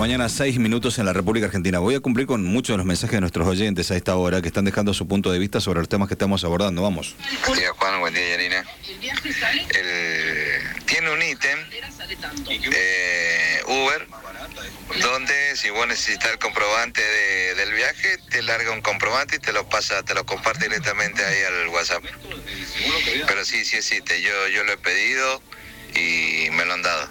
mañana, 6 minutos en la República Argentina. Voy a cumplir con muchos de los mensajes de nuestros oyentes a esta hora que están dejando su punto de vista sobre los temas que estamos abordando. Vamos. Buen día, Juan. Buen día, Yanina. Tiene un ítem, Uber, donde si vos necesitas el comprobante del viaje, te larga un comprobante y te lo comparte directamente ahí al WhatsApp. Pero sí existe. Yo lo he pedido y me lo han dado.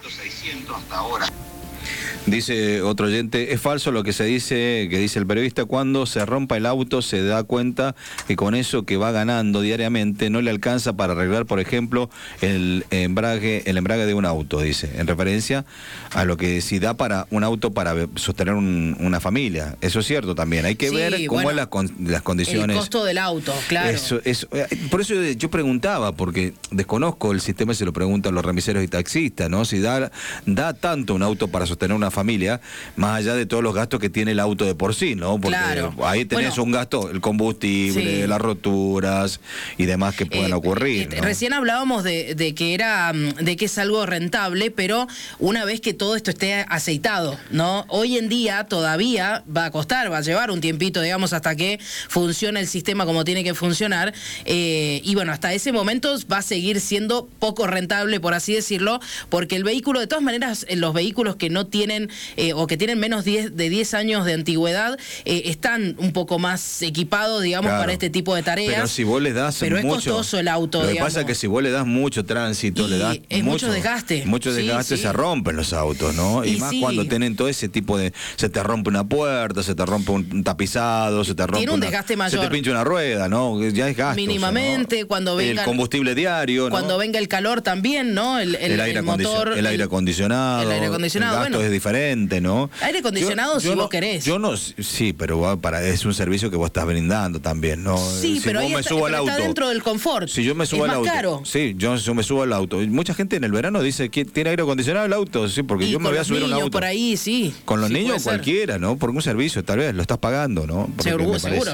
Dice otro oyente, es falso lo que dice el periodista: cuando se rompa el auto se da cuenta que con eso que va ganando diariamente no le alcanza para arreglar, por ejemplo, el embrague de un auto, dice, en referencia a lo que si da para un auto para sostener una familia. Eso es cierto también, hay que ver cómo es las condiciones. El costo del auto, claro. Por eso yo preguntaba, porque desconozco el sistema, se lo preguntan los remiseros y taxistas, ¿no? Si da tanto un auto para sostener una familia, más allá de todos los gastos que tiene el auto de por sí, ¿no? Porque ahí tenés un gasto, el combustible, las roturas y demás que puedan ocurrir, ¿no? Recién hablábamos de que es algo rentable, pero una vez que todo esto esté aceitado, ¿no? Hoy en día todavía va a costar, va a llevar un tiempito, digamos, hasta que funcione el sistema como tiene que funcionar, y bueno, hasta ese momento va a seguir siendo poco rentable, por así decirlo, porque el vehículo, de todas maneras, los vehículos que no tienen o que tienen menos de 10 años de antigüedad, están un poco más equipados, digamos, para este tipo de tareas. Pero si vos le das pero es costoso el auto, Lo que pasa es que si vos le das mucho tránsito, le das mucho desgaste. Mucho desgaste, se rompen los autos, ¿no? Y más cuando tienen todo ese tipo de... Se te rompe una puerta, se te rompe un tapizado, se te rompe... Tiene un desgaste mayor. Se te pincha una rueda, ¿no? Ya es gasto. Mínimamente, ¿no? Cuando venga... El combustible diario, ¿no? Cuando venga el calor también, ¿no? El motor... El aire acondicionado. El aire acondicionado, el gasto es diferente, ¿no? Aire acondicionado si vos querés. Sí, pero es un servicio que vos estás brindando también, ¿no? Sí, si pero ahí está dentro del confort. Si yo me subo al auto, caro. Sí, yo me subo al auto. Mucha gente en el verano dice que tiene aire acondicionado el auto, sí, porque yo me voy a subir a un auto. Por ahí, sí. Con los niños cualquiera, ¿no? Por un servicio, tal vez lo estás pagando, ¿no? Seguro.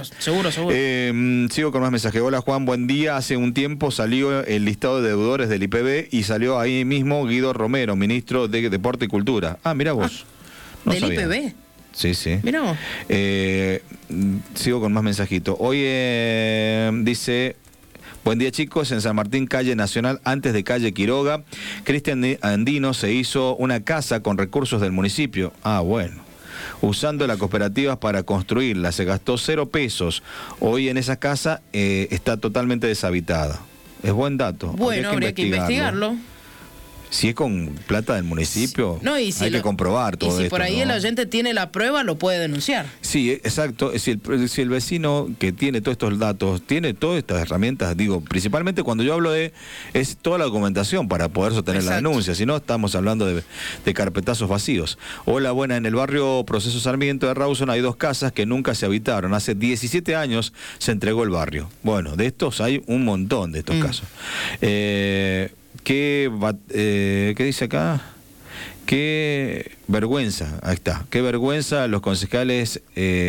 Sigo con más mensajes. Hola, Juan, buen día. Hace un tiempo salió el listado de deudores del IPB y salió ahí mismo Guido Romero, ministro de Deporte y Cultura. Ah, mira vos. No ¿Del sabía. IPB? Sí. Mirá vos. Sigo con más mensajitos. Hoy dice... Buen día, chicos. En San Martín, calle Nacional, antes de calle Quiroga, Cristian Andino se hizo una casa con recursos del municipio. Ah, bueno. Usando las cooperativas para construirla. Se gastó 0 pesos. Hoy en esa casa está totalmente deshabitada. Es buen dato. Bueno, habría que investigarlo. Si es con plata del municipio, hay que comprobar todo esto. Y si por ahí el oyente tiene la prueba, lo puede denunciar. Sí, exacto. Si el vecino que tiene todos estos datos, tiene todas estas herramientas, digo, principalmente cuando yo hablo es toda la documentación para poder sostener la denuncia, si no estamos hablando de carpetazos vacíos. Hola, buena, en el barrio Proceso Sarmiento de Rawson hay 2 casas que nunca se habitaron. Hace 17 años se entregó el barrio. Bueno, de estos hay un montón de estos casos. ¿Qué dice acá? Qué vergüenza, ahí está, qué vergüenza los concejales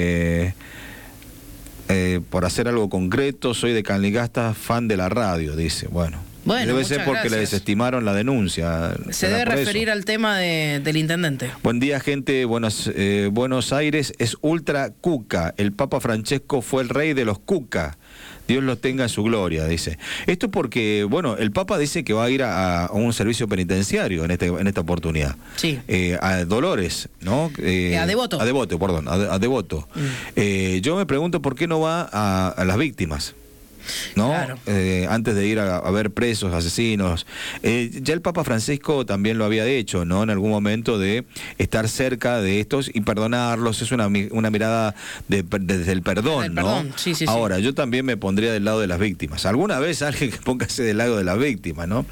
por hacer algo concreto. Soy de Canligasta, fan de la radio, dice. Bueno, debe ser porque le desestimaron la denuncia. Se debe referir al tema del intendente. Buen día, gente. Buenos Aires es ultra cuca. El Papa Francesco fue el rey de los cuca. Dios los tenga en su gloria, dice. Esto porque, bueno, el Papa dice que va a ir a un servicio penitenciario en esta oportunidad. Sí. A Dolores, ¿no? A Devoto. A Devoto, perdón, a Devoto. Yo me pregunto por qué no va a las víctimas, ¿no? Claro. Antes de ir a ver presos, asesinos. Ya el Papa Francisco también lo había hecho, ¿no? En algún momento, de estar cerca de estos y perdonarlos. Es una mirada desde el perdón, ¿no? Sí. Ahora, yo también me pondría del lado de las víctimas. Alguna vez alguien que póngase del lado de las víctimas, ¿no?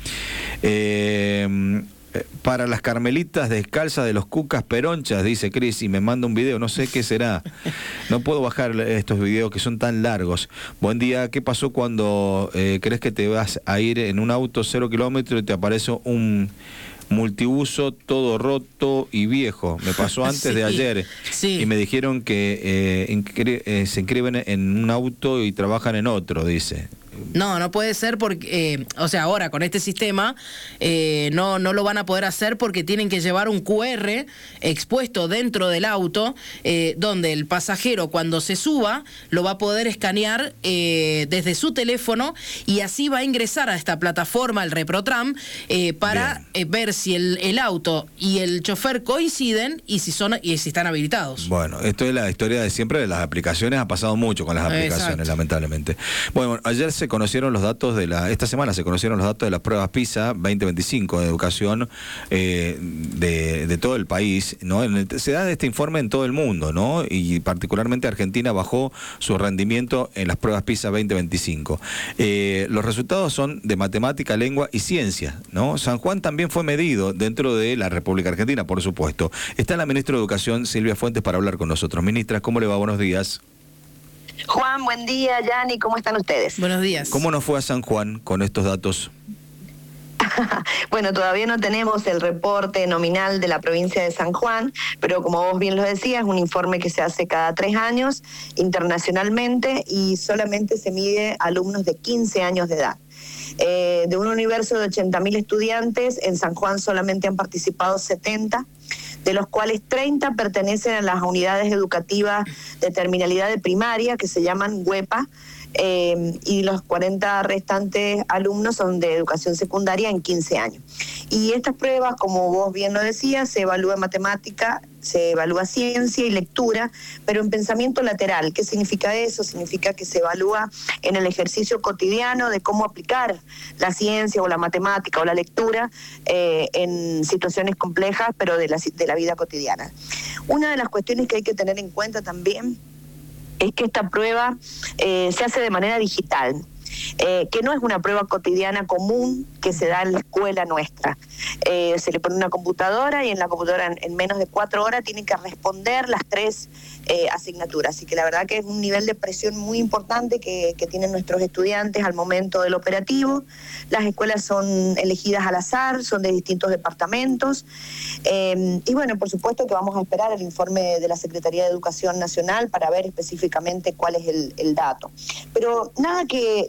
Para las carmelitas descalzas de los cucas peronchas, dice Cris, y me manda un video, no sé qué será. No puedo bajar estos videos que son tan largos. Buen día, ¿qué pasó cuando crees que te vas a ir en un auto 0 kilómetros y te aparece un multiuso todo roto y viejo? Me pasó antes de ayer y me dijeron que se inscriben en un auto y trabajan en otro, dice. No puede ser porque, o sea, ahora con este sistema no lo van a poder hacer porque tienen que llevar un QR expuesto dentro del auto donde el pasajero cuando se suba lo va a poder escanear desde su teléfono y así va a ingresar a esta plataforma, el Reprotram, para ver si el auto y el chofer coinciden y si están habilitados. Bueno, esto es la historia de siempre de las aplicaciones, ha pasado mucho con las aplicaciones, exacto, lamentablemente. Bueno, ayer se conocieron los datos esta semana se conocieron los datos de las pruebas PISA 2025 de educación de todo el país, ¿no? Se da este informe en todo el mundo, ¿no? Y particularmente Argentina bajó su rendimiento en las pruebas PISA 2025. Los resultados son de matemática, lengua y ciencia, ¿no? San Juan también fue medido dentro de la República Argentina, por supuesto. Está la ministra de Educación, Silvia Fuentes, para hablar con nosotros. Ministra, ¿cómo le va? Buenos días. Juan, buen día. Yani, ¿cómo están ustedes? Buenos días. ¿Cómo nos fue a San Juan con estos datos? Bueno, todavía no tenemos el reporte nominal de la provincia de San Juan, pero como vos bien lo decías, es un informe que se hace cada 3 años internacionalmente y solamente se mide alumnos de 15 años de edad. De un universo de 80.000 estudiantes, en San Juan solamente han participado 70, de los cuales 30 pertenecen a las unidades educativas de terminalidad de primaria, que se llaman UEPA, y los 40 restantes alumnos son de educación secundaria en 15 años. Y estas pruebas, como vos bien lo decías, se evalúa matemática, se evalúa ciencia y lectura, pero en pensamiento lateral. ¿Qué significa eso? Significa que se evalúa en el ejercicio cotidiano de cómo aplicar la ciencia o la matemática o la lectura en situaciones complejas, pero de la vida cotidiana. Una de las cuestiones que hay que tener en cuenta también es que esta prueba se hace de manera digital, que no es una prueba cotidiana común que se da en la escuela nuestra. Se le pone una computadora y en la computadora en menos de 4 horas tienen que responder las 3 asignaturas. Así que la verdad que es un nivel de presión muy importante que tienen nuestros estudiantes al momento del operativo. Las escuelas son elegidas al azar, son de distintos departamentos. Y bueno, por supuesto que vamos a esperar el informe de la Secretaría de Educación Nacional para ver específicamente cuál es el dato. Pero nada que